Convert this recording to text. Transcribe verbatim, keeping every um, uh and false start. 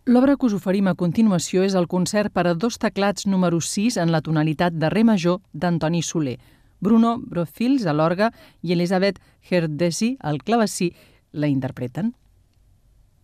L'obra que us oferim a continuació és el concert per a dos teclats número sis en la tonalitat de re major d'Antoni Soler. Bruno Brofils a l'orgue i Elisabeth Herdesi al clavecí la interpreten.